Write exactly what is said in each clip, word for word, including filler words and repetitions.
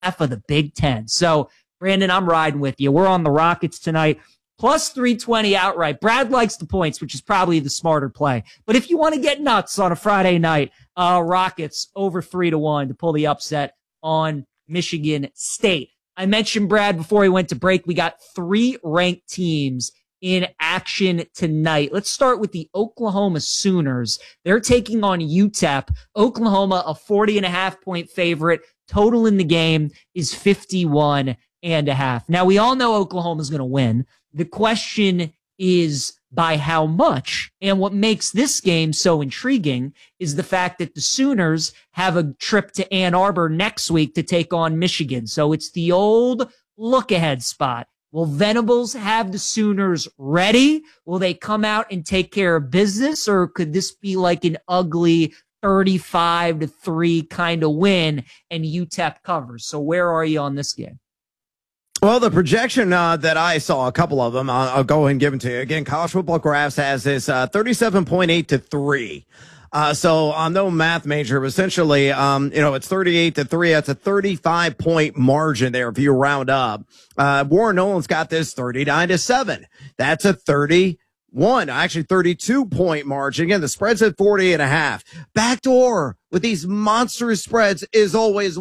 half of the Big Ten. So, Brandon, I'm riding with you. We're on the Rockets tonight. Plus three twenty outright. Brad likes the points, which is probably the smarter play. But if you want to get nuts on a Friday night, uh, Rockets over three to one to pull the upset on Michigan State. I mentioned, Brad, before we went to break, we got three ranked teams in action tonight. Let's start with the Oklahoma Sooners. They're taking on U T E P. Oklahoma, a forty and a half point favorite. Total in the game is fifty-one and a half. Now, we all know Oklahoma's going to win. The question is by how much? And what makes this game so intriguing is the fact that the Sooners have a trip to Ann Arbor next week to take on Michigan. So it's the old look-ahead spot. Will Venables have the Sooners ready? Will they come out and take care of business? Or could this be like an ugly thirty-five to three kind of win and U T E P covers? So where are you on this game? Well, the projection uh, that I saw, a couple of them, I'll, I'll go ahead and give them to you. Again, College Football Graphs has this uh, thirty-seven point eight to three. Uh, so I'm no math major, but essentially, um, you know, it's thirty-eight to three. That's a thirty-five point margin there if you round up. Uh, Warren Nolan's got this thirty-nine to seven. That's a thirty-one, actually thirty-two point margin. Again, the spread's at forty and a half. Backdoor with these monstrous spreads is always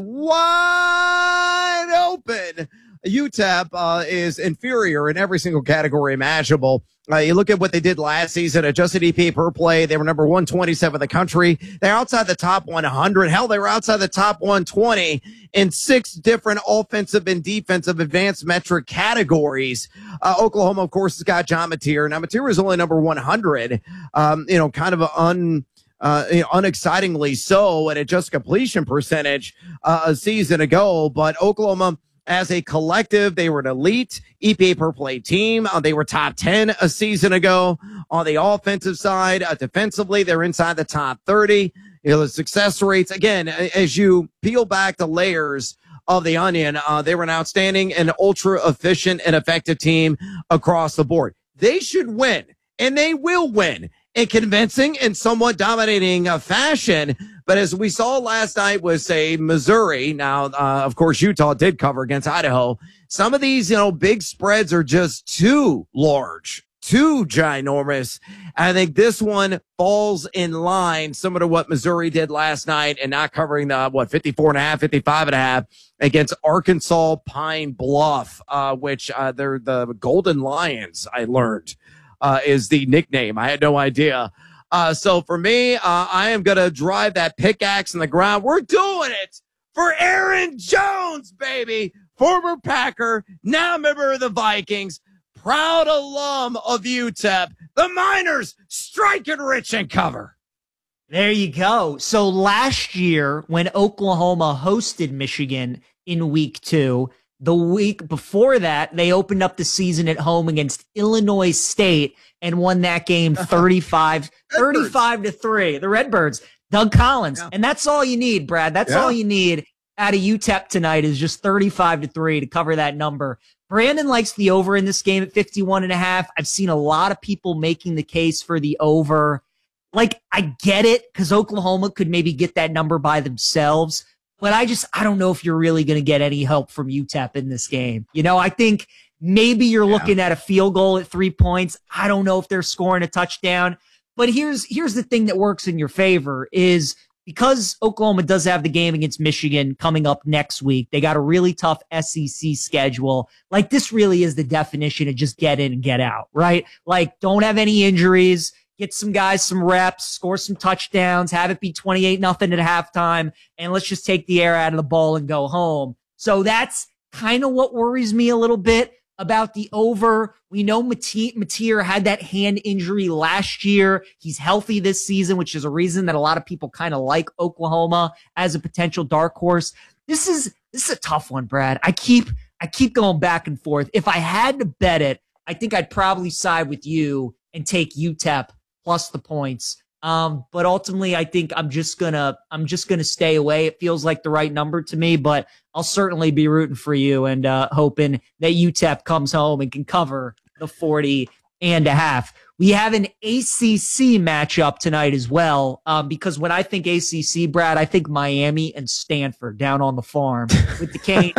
wide open. U T E P uh, is inferior in every single category imaginable. Uh, you look at what they did last season, adjusted E P A per play. They were number one twenty-seven in the country. They're outside the top one hundred. Hell, they were outside the top one twenty in six different offensive and defensive advanced metric categories. Uh, Oklahoma, of course, has got John Mateer. Now, Mateer is only number one hundred. Um, you know, kind of an un... Uh, you know, unexcitingly so at a just completion percentage uh, a season ago, but Oklahoma, as a collective, they were an elite E P A per play team. Uh, they were top ten a season ago on the offensive side. Uh, defensively, they're inside the top thirty. You know, the success rates, again, as you peel back the layers of the onion, uh, they were an outstanding and ultra efficient and effective team across the board. They should win, and they will win in convincing and somewhat dominating uh, fashion. But as we saw last night with, say, Missouri, now, uh, of course, Utah did cover against Idaho. Some of these, you know, big spreads are just too large, too ginormous. I think this one falls in line similar to what Missouri did last night and not covering the, what, fifty-four and a half, fifty-five and a half against Arkansas Pine Bluff, uh, which uh, they're the Golden Lions, I learned. Uh, is the nickname. I had no idea. Uh, so for me, uh, I am going to drive that pickaxe in the ground. We're doing it for Aaron Jones, baby. Former Packer, now member of the Vikings, proud alum of U T E P. The Miners striking rich and cover. There you go. So last year when Oklahoma hosted Michigan in week two, the week before that, they opened up the season at home against Illinois State and won that game thirty-five, thirty-five to three. The Redbirds, Doug Collins. Yeah. And that's all you need, Brad. That's yeah. all you need out of U T E P tonight is just thirty-five to three to cover that number. Brandon likes the over in this game at fifty-one and a half. I've seen a lot of people making the case for the over. Like, I get it because Oklahoma could maybe get that number by themselves. But I just, I don't know if you're really going to get any help from U T E P in this game. You know, I think maybe you're yeah. looking at a field goal at three points. I don't know if they're scoring a touchdown. But here's, here's the thing that works in your favor is because Oklahoma does have the game against Michigan coming up next week. They got a really tough S E C schedule. Like, this really is the definition of just get in and get out, right? Like, don't have any injuries. Get some guys some reps, score some touchdowns, have it be twenty-eight nothing at halftime, and let's just take the air out of the ball and go home. So that's kind of what worries me a little bit about the over. We know Mateer had that hand injury last year. He's healthy this season, which is a reason that a lot of people kind of like Oklahoma as a potential dark horse. This is this is a tough one, Brad. I keep I keep going back and forth. If I had to bet it, I think I'd probably side with you and take U T E P plus the points. Um, but ultimately, I think I'm just gonna, I'm just gonna stay away. It feels like the right number to me, but I'll certainly be rooting for you and, uh, hoping that U T E P comes home and can cover the forty and a half. We have an A C C matchup tonight as well, um, because when I think A C C, Brad, I think Miami and Stanford down on the farm with the Canes